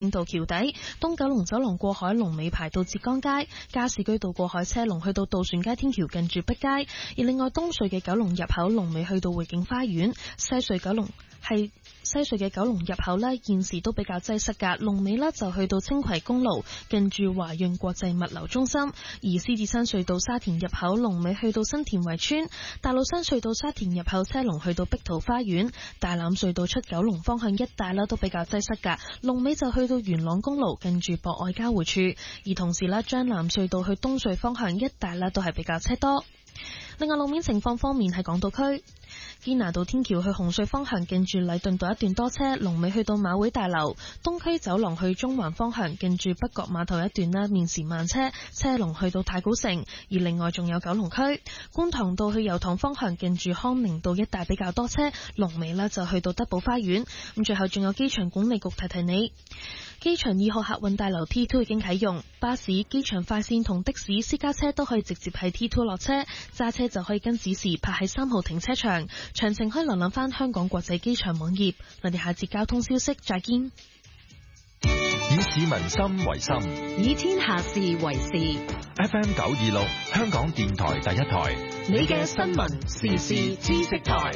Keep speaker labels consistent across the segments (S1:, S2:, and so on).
S1: 道橋底，東九龍走廊過海龍尾排到浙江街，加士居道過海車龍去到渡船街天橋近住碧街，而另外東隧嘅九龍入口龍尾去到匯景花園，西隧嘅九龍入口呢，現時都比較擠塞㗎，龍尾呢就去到青葵公路近住華潤國際物流中心，而獅子山隧道沙田入口龍尾去到新田圍村，大老山隧道沙田入口車龍去到碧桃花園，大欖隧道出九龍方向一帶啦都比較擠塞㗎，龍尾就去到元朗公路近住博愛交匯處，而同時呢，將藍隧道去東隧方向一帶啦都係比較車多。另外路面情況方面，喺港島區堅拿道天橋去紅隧方向近住禮頓道一段多車，龍尾去到馬會大樓，東區走廊去中環方向近住北角碼頭一段啦，現時慢車，車龍去到太古城。而另外仲有九龍區觀塘道去油塘方向近住康寧道一帶比較多車，龍尾呢就去到德寶花園。咁最後仲有機場管理局提提你，機場2號客運大樓 T2 已經啟用，巴士、機場快線同的士、私家車都可以直接喺 T2 落車，揸車就可以跟指示泊喺3號停車場。詳情可以瀏覽翻香港國際機場網頁。我哋下節交通消息再見。
S2: 以市民心為心，
S3: 以天下事為事。
S2: FM 926香港電台第一台，
S3: 你嘅新聞時事知識台。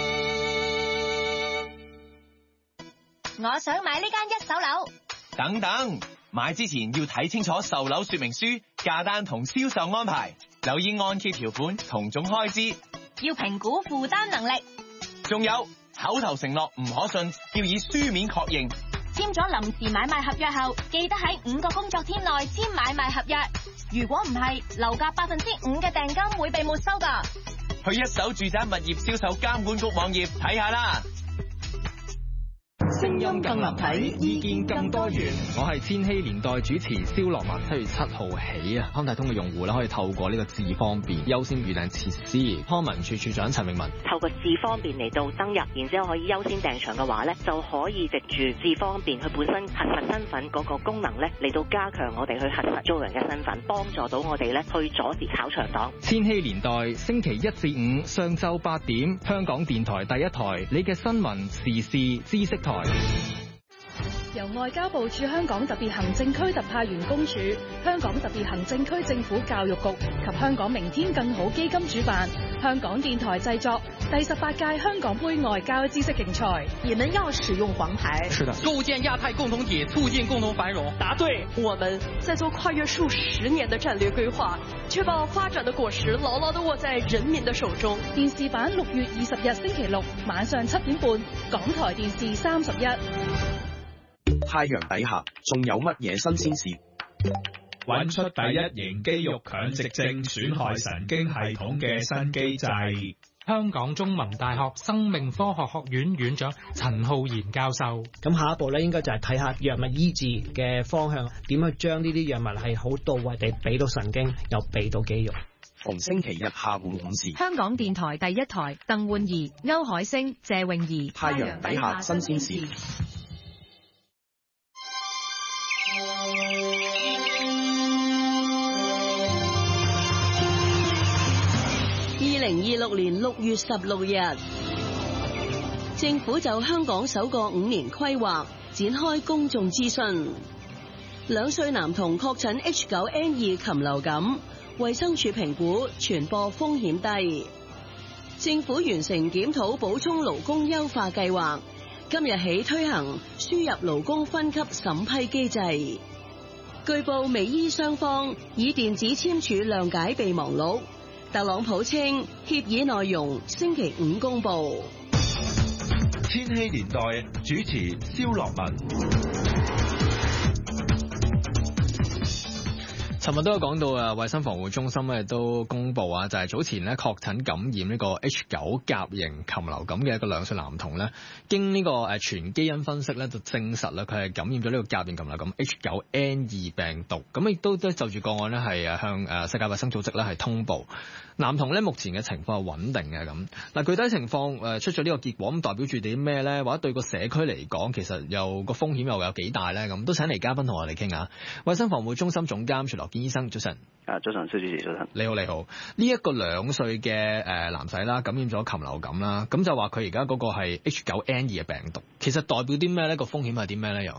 S4: 我想買呢間一手樓。
S5: 等等，買之前要睇清楚售樓說明書、價單同銷售安排，留意按揭條款同總開支，
S4: 要評估負擔能力。
S5: 仲有口頭承諾唔可信，要以書面確認。
S4: 簽咗臨時買賣合約後，記得喺5個工作天內簽買賣合約。如果唔係，樓價5%嘅訂金會被沒收㗎。
S5: 去一手住宅物業銷售監管局網頁睇下啦。
S6: 聲音更立體，意見更多元。我係千禧年代主持蕭樂文。7月7號起啊，康泰通嘅用戶咧可以透過呢個智方便優先預訂設施。康文署署長陳永文
S7: 透過智方便嚟到登入，然之後可以優先訂場嘅話咧，就可以藉住智方便佢本身核實身份嗰個功能咧，嚟到加強我哋去核實租人嘅身份，幫助到我哋咧去阻截炒場黨。
S6: 千禧年代星期1至5上晝8點，香港電台第一台，你嘅新聞時事知識台。
S8: 由外交部駐香港特別行政區特派員公署、香港特別行政區政府教育局及香港明天更好基金主辦，香港電台製作第18屆香港杯外交知識競賽。
S9: 你們要使用黃牌。
S6: 是的。
S10: 構建亞太共同體，促進共同繁榮。
S9: 答對。我們在做跨越數十年的戰略規劃，確保發展的果實牢牢地握在人民的手中。
S8: 電視版6月20日星期六晚上7點半，港台電視31。
S11: 太陽底下仲有乜嘢新鮮事？
S12: 揾出第一型肌肉強直症損害神經系統嘅新機制。
S13: 香港中文大學生命科學學院院長陳浩然教授。
S14: 咁下一步咧，應該就係睇下藥物醫治嘅方向，點去將呢啲藥物係好到位地俾到神經，又俾到肌肉。
S11: 逢星期日下午5時，
S3: 香港電台第一台，鄧煥儀、歐海星、謝泳儀。
S11: 太陽底下新鮮事。
S15: 2026年6月16日，政府就香港首個5年規劃展開公眾諮詢。2歲男童確診 H9N2 禽流感，衛生署評估傳播風險低。政府完成檢討補充勞工優化計劃，今日起推行輸入勞工分級審批機制。據報美伊雙方以電子簽署諒解備忘錄，特朗普稱協議內容星期5公布。
S2: 千禧年代主持蕭樂文。
S6: 尋日都有講到啊，衛生防護中心咧都公布啊，就係早前咧確診感染呢個 H9 甲型禽流感嘅一個2歲男童咧，經呢個全基因分析咧就證實啦，佢係感染咗呢個甲型禽流感 H9N2 病毒。咁亦都就住個案咧係向世界衛生組織咧係通報。男童咧目前嘅情況係穩定嘅咁。嗱，具體情況出咗呢個結果，咁代表住啲咩咧？或者對個社區嚟講，其實又個風險又有幾大咧？咁都請嚟嘉賓同我哋傾下。衛生防護中心總監徐樂堅醫生，早晨。
S16: 早晨，蕭主持，早晨。
S6: 你好，你好。呢一個2歲嘅男仔啦，感染咗禽流感啦，咁就話佢而家嗰個係 H9N2 嘅病毒，其實代表啲咩咧？個風險係啲咩咧？又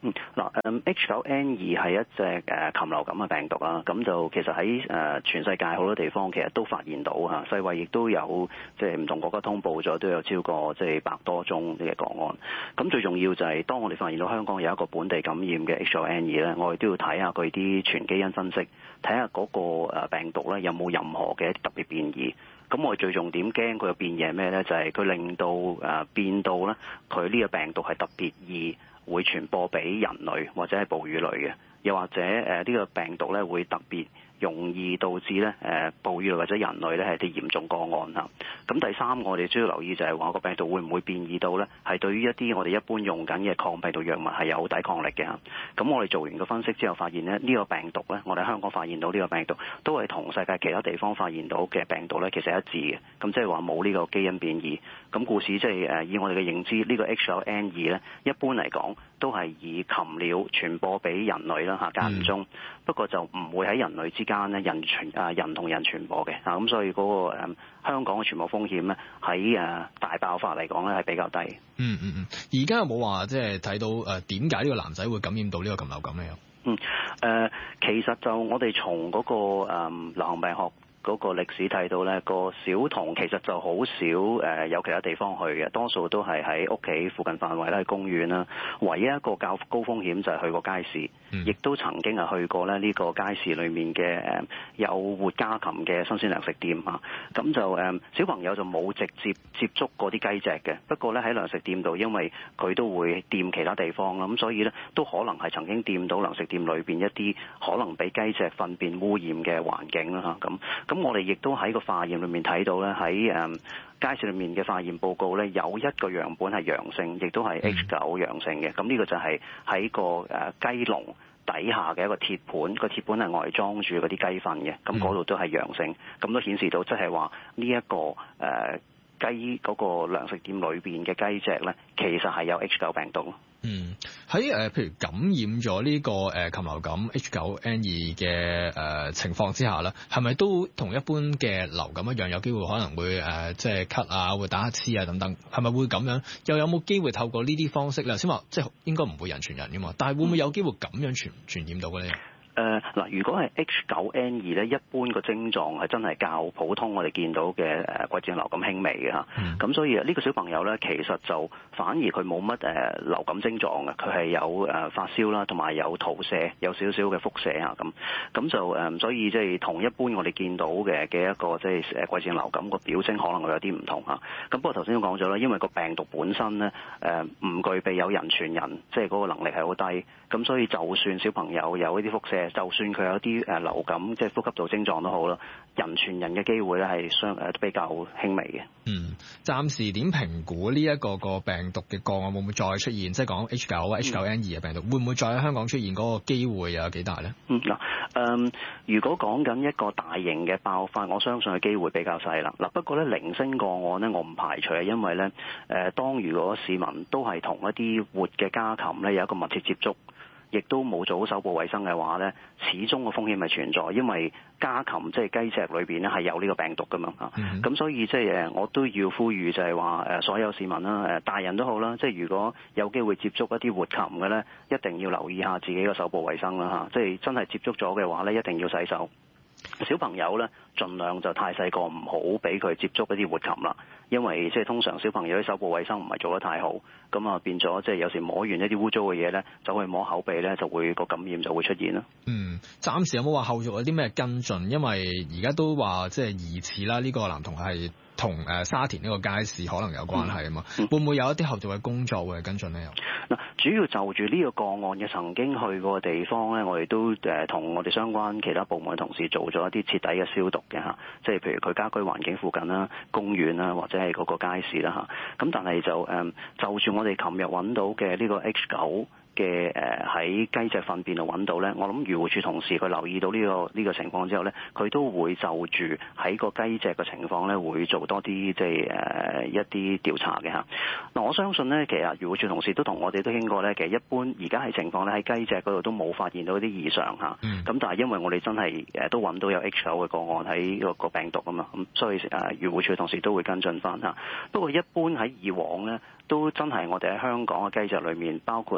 S16: H9N2 係一隻禽流感嘅病毒啦，咁就其實喺全世界好多地方其實都發現到嚇，世衛亦都有即係唔同國家通報咗，都有超過即係100多宗嘅個案。咁最重要就係當我哋發現到香港有一個本地感染嘅 H9N2 咧，我哋都要睇下佢啲全基因分析，睇下嗰個病毒咧有冇任何嘅特別變異。咁我哋最重點驚佢嘅變異係咩咧？就係佢令到變到咧，佢呢個病毒係特別易會傳播俾人類或者係哺乳類嘅，又或者呢個病毒咧會特別容易導致咧哺乳類或者人類咧係啲嚴重個案嚇。咁第三我哋需要留意就係話個病毒會唔會變異到咧係對於一啲我哋一般用緊嘅抗病毒藥物係有抵抗力嘅嚇。咁我哋做完個分析之後發現咧呢個病毒咧，我哋喺香港發現到呢個病毒都係同世界其他地方發現到嘅病毒咧其實係一致嘅。咁即係話冇呢個基因變異。咁故此即係以我哋嘅認知，呢個 H9N2 咧一般嚟講都係以禽鳥傳播俾人類啦嚇，間唔中。不過就唔會喺人類之間咧人同人傳播嘅嚇。咁所以嗰個香港嘅傳播風險咧喺大爆發嚟講咧係比較低。
S6: 而家有冇話即係睇到點解呢個男仔會感染到呢個禽流感咧？
S16: 其實就我哋從嗰個流行病學嗰個歷史睇到咧，個小童其實就好少有其他地方去嘅，多數都係喺屋企附近範圍啦，喺公園啦。唯一一個較高風險就係去過街市，亦都曾經係去過咧呢個街市裏面嘅有活家禽嘅新鮮糧食店啊。咁就小朋友就冇直接接觸過啲雞隻嘅，不過咧喺糧食店度，因為佢都會掂其他地方啦，咁所以咧都可能係曾經掂到糧食店裏邊一啲可能俾雞隻糞便污染嘅環境啦嚇。咁我哋亦都喺個化驗裏面睇到咧，喺街市裏面嘅化驗報告咧，有一個樣本係陽性，亦都係 H9 陽性嘅。咁呢個就係喺個雞籠底下嘅一個鐵盤，個鐵盤係外裝住嗰啲雞糞嘅，咁嗰度都係陽性，咁都顯示到即係話呢一個雞嗰個糧食店裏邊嘅雞隻咧，其實係有 H9 病毒。
S6: 喺譬如感染咗呢個禽流感 H9N2 嘅情況之下咧，係咪都同一般嘅流感一樣，有機會可能會即係咳啊，會打乞嗤啊等等，係咪會咁樣？又有冇機會透過呢啲方式咧？先話即係應該唔會人傳人噶嘛，但係會唔會有機會咁樣傳染到嘅咧？
S16: 如果係 H9N2 咧，一般個症狀係真係較普通我哋見到嘅季節性流感輕微嘅嚇。咁所以呢個小朋友咧，其實就反而佢冇乜流感症狀嘅，佢係有發燒啦，同埋有肚瀉，有少少嘅腹瀉啊咁就所以即係同一般我哋見到嘅一個即係季節性流感個表徵可能會有啲唔同嚇。咁不過頭先都講咗啦，因為個病毒本身咧唔具備有人傳人，即係嗰個能力係好低。咁所以就算小朋友有呢啲腹瀉，就算佢有啲流感即係呼吸道症狀都好啦，人傳人嘅機會咧係比較輕微嘅。
S6: 暫時點評估呢一個病毒嘅個案會唔會再出現？即係講 H9 H9N2 嘅病毒會唔會再喺香港出現？嗰個機會又有幾大咧？
S16: 如果講緊一個大型嘅爆發，我相信嘅機會比較細啦。不過咧零星個案咧，我唔排除，因為咧當如果市民都係同一啲活嘅家禽咧有一個密切接觸，亦都冇做好手部衛生嘅話咧，始終個風險係存在，因為家禽即係雞隻裏邊咧係有呢個病毒噶嘛咁所以即係我都要呼籲就係話所有市民啦，大人都好啦，即係如果有機會接觸一啲活禽嘅咧，一定要留意下自己個手部衛生啦即係真係接觸咗嘅話咧，一定要洗手。小朋友咧，盡量就太細個唔好俾佢接觸一啲活禽啦，因為即係通常小朋友啲手部衛生唔係做得太好，咁啊變咗即係有時摸完一啲污糟嘅嘢咧，走去摸口鼻咧，就會個感染就會出現啦。
S6: 暫時有冇話後續有啲咩跟進？因為而家都話即係疑似啦，呢個男童係同沙田呢個街市可能有關係啊嘛，會唔會有一啲後續嘅工作會跟進呢？
S16: 主要就住呢個個案嘅曾經去過嘅地方咧，我哋都同我哋相關其他部門嘅同事做咗一啲徹底嘅消毒嘅即係譬如佢家居環境附近啦、公園啦，或者係嗰個街市啦咁但係就住我哋琴日揾到嘅呢個 H9嘅喺雞隻糞便度揾到咧，我諗漁護署同事佢留意到呢個情況之後咧，佢都會就住喺個雞隻嘅情況咧，會做多啲即係一啲調查嘅我相信咧，其實漁護署同事都同我哋都傾過咧，其實一般而家喺情況咧，喺雞隻嗰度都冇發現到啲異常咁但係因為我哋真係都揾到有 H9 嘅個案喺個病毒啊嘛，咁所以漁護署嘅同事都會跟進翻不過一般喺以往咧，都真係我哋喺香港嘅雞隻裏面，包括係喺農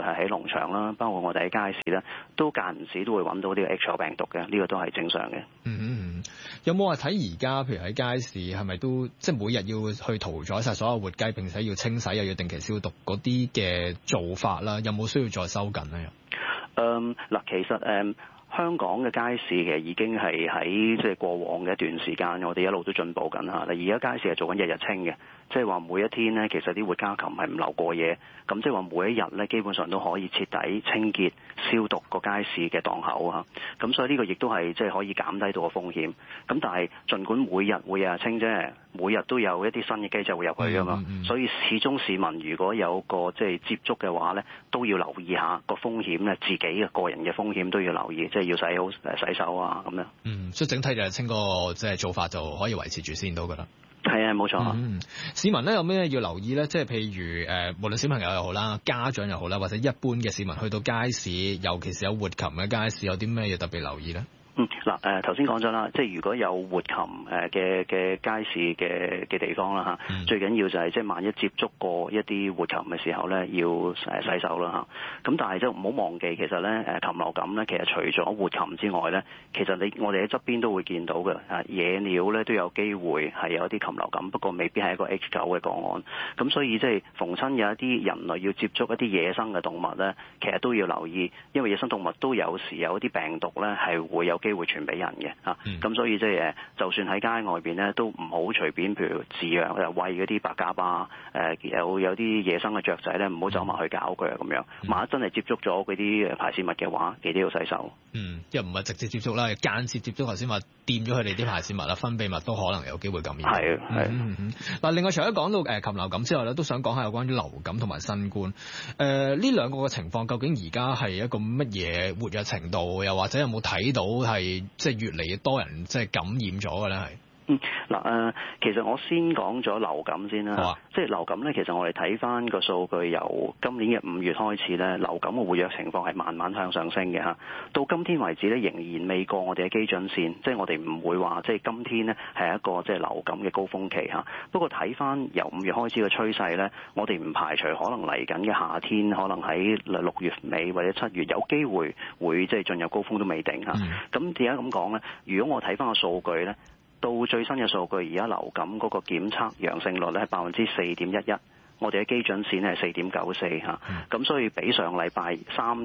S16: 農場啦，包括我哋喺街市咧，都間唔時都會揾到呢個 H9 病毒嘅，呢個都係正常嘅。
S6: 有冇話睇而家譬如喺街市係咪都即係每日要去屠宰晒所有活雞，並且要清洗又要定期消毒嗰啲嘅做法啦？有冇需要再收緊咧？
S16: 嗱，其實香港嘅街市其實已經係喺即係過往嘅一段時間，我哋一路都進步緊嚇。而家街市係做緊日日清嘅，即係話每一天咧，其實啲活家禽係唔留過夜，咁即係話每一日咧，基本上都可以徹底清潔消毒個街市嘅檔口嚇。咁所以呢個亦都係即係可以減低到個風險。咁但係儘管每日會日日清啫，每日都有一啲新嘅機制會入去㗎嘛。所以始終市民如果有個即係接觸嘅話咧，都要留意下個風險咧，自己嘅個人嘅風險都要留意，即係要洗好洗手啊咁樣。
S6: 所以整體就清個即係做法就可以維持住先都覺得。
S16: 係啊，冇錯。
S6: 市民咧有咩要留意咧？即係譬如無論小朋友又好啦，家長又好啦，或者一般嘅市民去到街市，尤其是有活禽嘅街市，有啲咩要特別留意咧？
S16: 嗱，頭先講咗啦，即係如果有活禽嘅街市嘅地方啦嚇，最緊要就係即係萬一接觸過一啲活禽嘅時候咧，要洗手啦嚇。咁但係就唔好忘記，其實咧禽流感咧，其實除咗活禽之外咧，其實我哋喺側邊都會見到嘅野鳥咧都有機會係有一啲禽流感，不過未必係一個 H9 嘅個案。咁所以即係逢親有一啲人類要接觸一啲野生嘅動物咧，其實都要留意，因為野生動物都有時有一啲病毒咧係會有機會傳俾人嘅嚇。咁所以即係就算喺街外邊咧，都唔好隨便譬如飼養餵嗰啲白鴿啊，有啲野生嘅雀仔咧，唔好走埋去搞佢啊咁樣。萬一真係接觸咗嗰啲排泄物嘅話，記得要洗手。
S6: 因為唔係直接接觸啦，間接接觸頭先話掂咗佢哋啲排泄物啦、分泌物都可能有機會感染。
S16: 係。
S6: 嗱，另外除咗講到禽流感之外咧，都想講下有關於流感同埋新冠。呢兩個嘅情況究竟而家係一個乜嘢活躍程度？又或者有冇睇到係即係越嚟越多人即係感染咗嘅咧？係。
S16: 其實我先講咗流感先啦。即係流感咧，其實我哋睇翻個數據，由今年嘅5月開始咧，流感嘅活躍情況係慢慢向上升嘅嚇。到今天為止咧，仍然未過我哋嘅基準線，即係我哋唔會話即係今天咧係一個即係流感嘅高峰期嚇。不過睇翻由5月開始嘅趨勢咧，我哋唔排除可能嚟緊嘅夏天，可能喺6月尾或者7月有機會會即係進入高峰都未定嚇。咁點解咁講咧？如果我睇翻個數據咧，到最新嘅數據，而家流感嗰個檢測陽性率咧係4.11%，我哋嘅基準線係4.94嚇，咁所以比上禮拜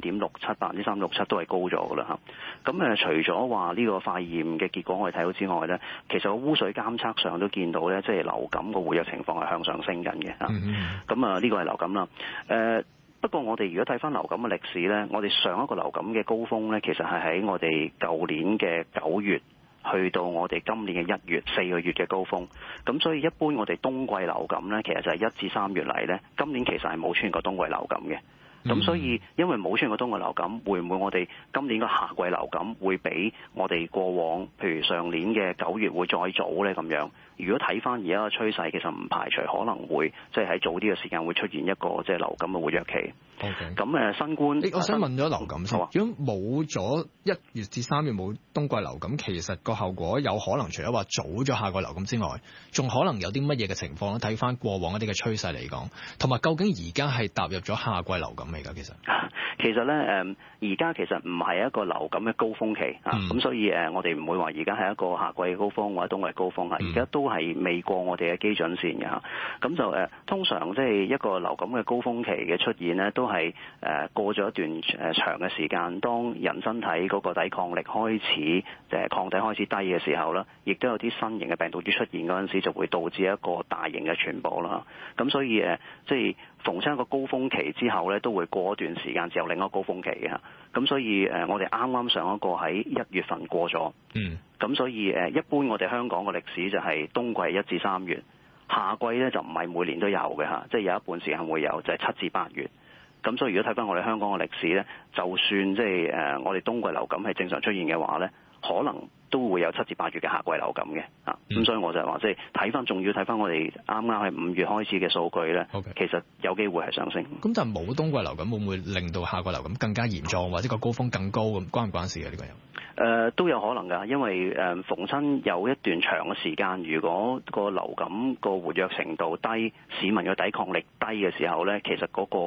S16: 3.67%都係高咗噶啦嚇。咁除咗話呢個化驗嘅結果我哋睇到之外咧，其實個污水監測上都見到咧，即係流感個活躍情況係向上升緊嘅嚇。咁呢個係流感啦。不過我哋如果睇翻流感嘅歷史咧，我哋上一個流感嘅高峰咧，其實係喺我哋舊年嘅9月。去到我哋今年嘅1月4個月嘅高峰，咁所以一般我哋冬季流感咧，其實就係1至3月嚟咧，今年其實係冇出現過冬季流感嘅。咁所以因為冇出現過冬季流感，會唔會我哋今年個夏季流感會比我哋過往譬如上年嘅9月會再早咧咁樣？如果睇翻而家嘅趨勢，其實唔排除可能會即係喺早啲嘅時間會出現一個即係流感嘅活躍期。咁新冠，
S6: 我想問咗流感先。如果冇咗1月至3月冇冬季流感，其實個後果有可能除咗話早咗夏季流感之外，仲可能有啲乜嘢嘅情況咧？睇翻過往一啲嘅趨勢嚟講，同埋究竟而家係踏入咗夏季流感未㗎？
S16: 其實咧而家其實唔係一個流感嘅高峰期啊，咁所以我哋唔會話而家係一個夏季嘅高峰或者冬季高峰啊，而家都係未過我哋嘅基準線嘅嚇。咁就通常即係一個流感嘅高峰期嘅出現咧，都係過咗一段長嘅時間，當人身體嗰個抵抗力開始抗體開始低嘅時候啦，亦都有啲新型嘅病毒株出現嗰陣時，就會導致一個大型嘅傳播啦。咁所以即係逢親一個高峰期之後咧，都會過一段時間之後另一個高峰期嘅嚇。咁所以我哋啱啱上一個喺1月份過咗。咁所以一般我哋香港嘅歷史就係冬季1至3月，夏季咧就唔係每年都有嘅嚇，即係有一半時間會有，就係7至8月。咁所以如果睇翻我哋香港嘅歷史咧，就算即係我哋冬季流感係正常出現嘅話咧，可能都會有7至8月嘅夏季流感嘅啊。咁所以我就係話，即係睇翻，仲要睇翻我哋啱啱喺5月開始嘅數據咧，其實有機會係上升。
S6: 咁但係冇冬季流感會唔會令到夏季流感更加嚴重，或者個高峰更高咁？關唔關事嘅呢個有？
S16: 都有可能㗎，因為逢親有一段長嘅時間，如果個流感個活躍程度低，市民嘅抵抗力低嘅時候咧，其實嗰個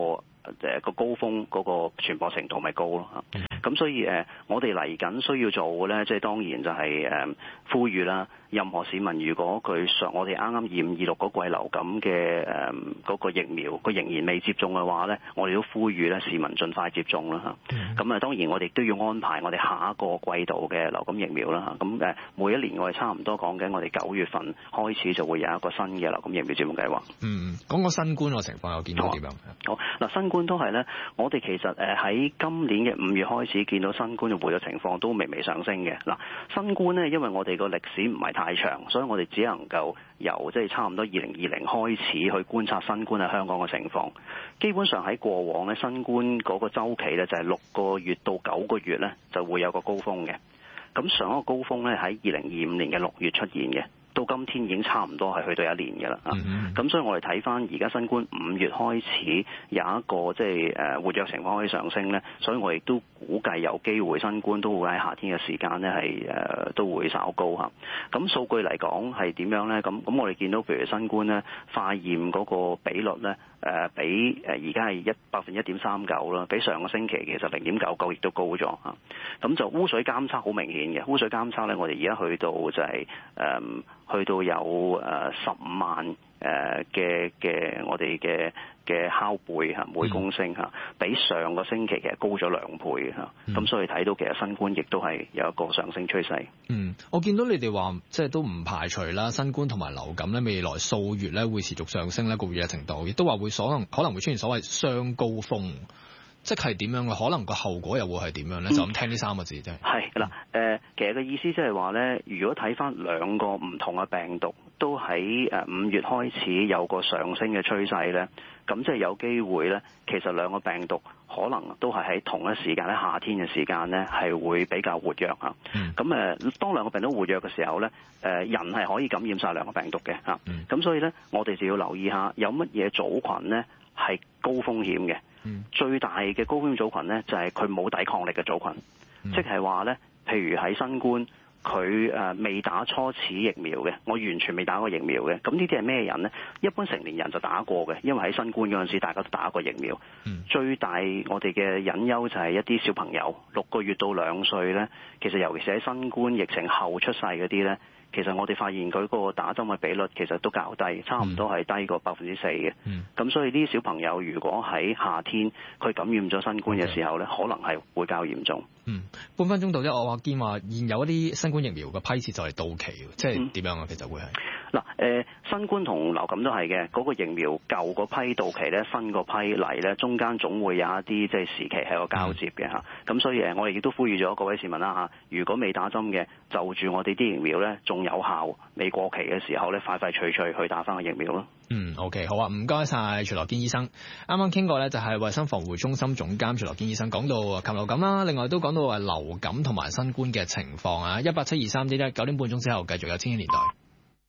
S16: 個高峰嗰個傳播程度咪高咯。咁所以我哋嚟緊需要做嘅咧，即係當然就係呼籲啦。任何市民如果我哋啱啱2526嗰季流感嘅嗰個疫苗，佢仍然未接種嘅話咧，我哋都呼籲咧市民盡快接種啦嚇。咁當然我哋都要安排我哋下一個季度嘅流感疫苗啦嚇。咁每一年我哋差唔多講緊，我哋9月份開始就會有一個新嘅流感疫苗接種計劃。
S6: 講個新冠嘅情況又見到點樣？
S16: 好嗱，新冠都係咧，我哋其實喺今年嘅5月開始見到新冠嘅活躍情況都微微上升嘅。嗱，新冠咧，因為我哋個歷史唔係太長，所以我哋只能夠由即係差唔多2020開始去觀察新冠喺香港嘅情況。基本上喺過往咧，新冠嗰個週期咧就係6個月到9個月咧就會有個高峰嘅。咁上一個高峰咧喺2025年嘅6月出現嘅。到今天已經差唔多係去到1年嘅啦，咁所以我哋睇翻而家新冠5月開始有一個即係活躍情況可以上升咧，所以我亦都估計有機會新冠都會喺夏天嘅時間咧係都會稍高嚇。咁數據嚟講係點樣咧？咁我哋見到譬如新冠咧化驗嗰個比率咧比而家係1.39%啦，比上個星期其實0.99亦都高咗嚇。咁就污水監測好明顯嘅，污水監測咧我哋而家去到就係去到有15萬嘅我哋嘅拷貝嚇每公升嚇，比上個星期其實高咗2倍嚇。咁所以睇到其實新冠亦都係有一個上升趨勢。
S6: 我見到你哋話即係都唔排除啦，新冠同埋流感咧未來數月咧會持續上升咧個活躍程度，亦都話會可能會出現所謂雙高峰。即係點樣嘅？可能個後果又會係點樣咧？就咁聽呢3個字啫。
S16: 係嗱，其實個意思即係話咧，如果睇翻2個唔同嘅病毒都喺5月開始有個上升嘅趨勢咧，咁即係有機會咧，其實2個病毒可能都係喺同一時間喺夏天嘅時間咧係會比較活躍嚇。咁當2個病毒活躍嘅時候咧，人係可以感染晒2個病毒嘅嚇。咁所以咧，我哋就要留意下有乜嘢組群咧係高風險嘅。最大嘅高風險組群咧就係佢冇抵抗力嘅組群，即係話咧，譬如喺新冠佢未打初始疫苗嘅，我完全未打過疫苗嘅，咁呢啲係咩人咧？一般成年人就打過嘅，因為喺新冠嗰陣時大家都打過疫苗。最大我哋嘅隱憂就係一啲小朋友6個月到2歲咧，其實尤其是喺新冠疫情後出世嗰啲咧。其實我哋發現佢個打針嘅比率其實都較低，差唔多係低過4%嘅。咁所以呢啲小朋友如果喺夏天佢感染咗新冠嘅時候咧，可能係會較嚴重。
S6: 半分鐘到啫，我見話現有一啲新冠疫苗嘅批次就係到期，即係點樣啊？其實會係
S16: 嗱新冠同流感都係嘅，嗰個疫苗舊個批到期咧，新個批嚟咧，中間總會有一啲即係時期係個交接嘅嚇。咁所以我哋亦都呼籲咗各位市民啦嚇，如果未打針嘅，就住我哋啲疫苗咧仲有效，未過期嘅時候咧，快脆去打翻個疫苗咯。
S6: OK， 好啊，唔該晒徐樂堅醫生。啱啱傾過咧，就係衛生防護中心總監徐樂堅醫生講到禽流感啦，另外都講到流感同埋新冠嘅情況啊。1872311，9點半鐘之後繼續有千禧年代。